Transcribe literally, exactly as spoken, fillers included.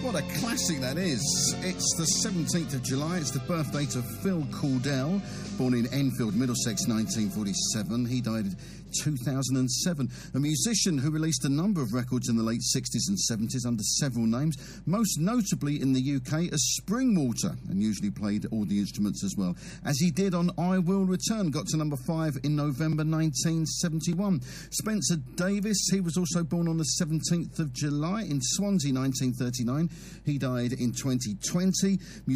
What a classic that is. It's the seventeenth of July. It's the birthday to Phil Cordell, born in Enfield, Middlesex, nineteen forty-seven. He died in two thousand seven. A musician who released a number of records in the late sixties and seventies under several names, most notably in the U K as Springwater, and usually played all the instruments as well, as he did on I Will Return, got to number five in November nineteen seventy-one. Spencer Davis, he was also born on the seventeenth of July in Swansea, nineteen thirty-nine. He died in twenty twenty.